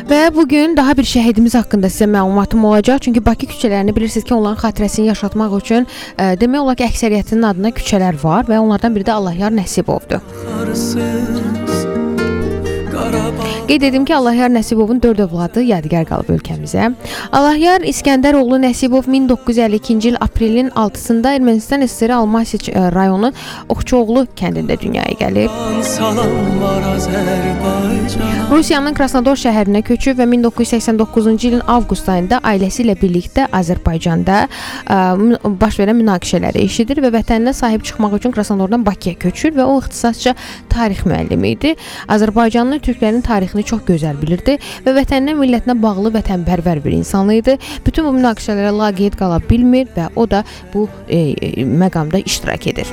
Və bugün daha bir şəhidimiz haqqında sizə məlumatım olacaq. Çünki Bakı küçələrini bilirsiniz ki, onların xatirəsini yaşatmaq üçün demək olar ki, əksəriyyətinin adına küçələr var və onlardan biri də Allahyar Nəsibovdur. Qeyd edim ki, Allahyar Nəsibovun 4 övladı yadigar qalıb ölkəmizə. Allahyar İskəndəroğlu Nəsibov 1952-ci il aprelin 6-sında Ermənistan SSR Almasiç rayonu Oxçuoğlu kəndində dünyaya gəlib. Rusiyanın Krasnodar şəhərinə köçüb və 1989-cu ilin avqust ayında ailəsi ilə birlikdə Azərbaycanda baş verən münaqişələri eşidir və vətəninə sahib çıxmaq üçün Krasnodardan Bakıya köçür və o ixtisasca tarix müəllimi idi. Azərbaycanlı türklərin tarixini çox gözəl bilirdi və vətəninə, millətinə bağlı vətənpərvər bir insan idi. Bütün bu münaqişələrə laqeyd qala bilmir və o da bu məqamda iştirak edir.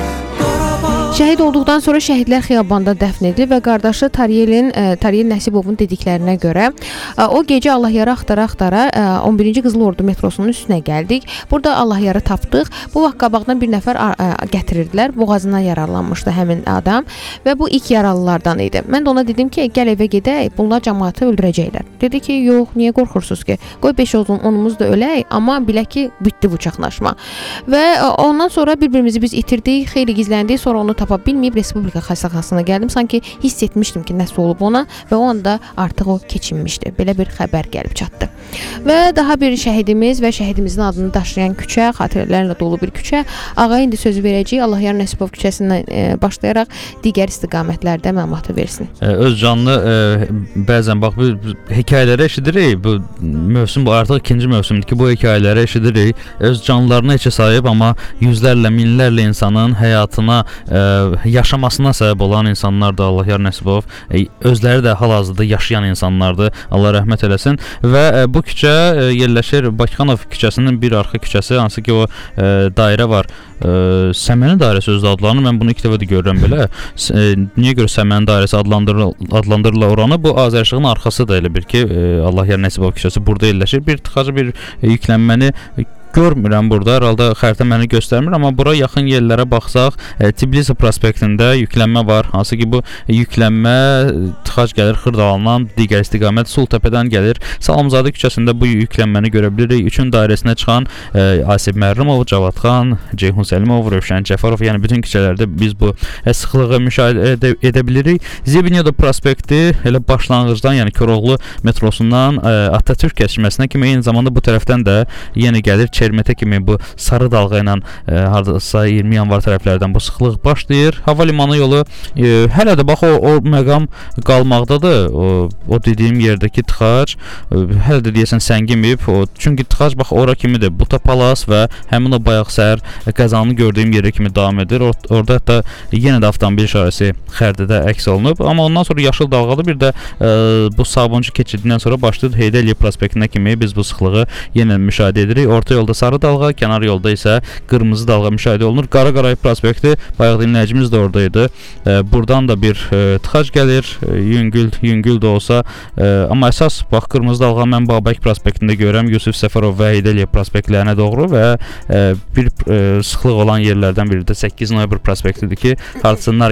Şəhid olduqdan sonra Şəhidlər Xiyabanda dəfn edilib və qardaşı Tariyel Nəsibovun dediklərinə görə o gecə Allahyarı axtara 11-ci Qızıl Ordu metrosunun üstünə gəldik. Burada Allahyarı tapdıq. Bu vaxt qabaqdan bir nəfər gətirirdilər. Boğazına yararlanmışdı həmin adam və bu ilk yaralılardan idi. Mən də ona dedim ki, gəl evə gedək, bunlar cəmaatı öldürəcəklər. Dedi ki, yox, niyə qorxursunuz ki? Qoy 5 onumuz da ölək, amma bilək ki, bitdi bu çaxnaşma. Və ondan sonra bir-birimizi biz itirdik, xeyli gizləndik, sonra onu tapa bilməyib Respublika xəstəxanasına gəldim. Sanki hiss etmişdim ki, nəsə olub ona və o anda artıq o keçinmişdi. Belə bir xəbər gəlib çatdı. Və daha bir şəhidimiz və şəhidimizin adını daşıyan küçə, xatirələrlə dolu bir küçə. Ağa indi sözü verəcək. Allahyar Nəsibov küçəsindən başlayaraq digər istiqamətlərdə məlumatı versin. Öz canlı bəzən bax bu hekayələri eşidirik. Bu mövsüm bu artıq ikinci mövsümdür ki, bu hekayələri eşidirik. Öz canlarını heçə sayıb, amma yüzlərlə, minlərlə insanın həyatına yaşamasına səbəb olan insanlar da Allahyar Nəsibov, özləri də hal-hazırda yaşayan insanlardır. Allah rəhmət eləsin. Və bu küçə yerləşir Bakıxanov küçəsinin bir arxa küçəsi, hansı ki o dairə var. Səməni dairəsi özü adlanır. Mən bunu ilk dəfə də görürəm belə. Niyə görə Səməni dairəsi adlandırırlar oranı? Bu Azərişığın arxası da elə bir ki, Allahyar Nəsibov küçəsi burada yerləşir. Bir tıxacı bir yüklənməni görmürəm burada. Hər halda xəritə məni göstərmir, amma bura yaxın yerlərə baxsaq, Tbilisi prospektində yüklənmə var. Hansı ki bu yüklənmə tıxac gəlir Xırdalandan, digər istiqamət Sultəpədən gəlir. Salamzadə küçəsində bu yüklənməni görə bilirik. 3-ün dairəsinə çıxan Asif Mərrimov, Cavadxan, Ceyhun Səlimov, Rövşən Cəfərov, yəni bütün küçələrdə biz bu sıxlığı müşahidə edə bilirik. Zibinedo prospekti elə başlanğıcdan, yəni Koroğlu metrosundan Atatürk keçməsinə kimi eyni zamanda bu tərəfdən də yenə gəlir Çermetə kimi bu sarı dalğa ilə hardasa 20 yanvar tərəflərdən bu sıxlıq başlayır. Hava limanı yolu hələ də bax o məqam qalmaqdadır. O dediyim yerdəki tıxac hələ də deyəsən səngimib. Çünki tıxac bax ora kimidir. Buta Palas və həmin o bayaq səhər qəzanı gördüyüm yerə kimi davam edir. Orada hətta yenə də avtomobil işarəsi xəritədə əks olunub. Amma ondan sonra yaşıl dalğalı bir də bu Sabunçu keçidindən sonra başlayır Heydər Əliyev prospektinə kimi biz bu sıxlığı yenə müşahidə edirik. Orta yolda sarı dalğa, kənar yolda isə qırmızı dalğa müşahidə olunur. Qara Qarayev prospekti, bayaq dinləyicimiz də oradaydı. Buradan da bir tıxac gəlir, yüngül də olsa. Amma əsas bax qırmızı dalğa mən Babək prospektində görürəm, Yusif Səfərov və Heydər Əliyev prospektlərinə doğru və bir sıxlıq olan yerlərdən biri də 8 noyabr prospektidir ki, hardasa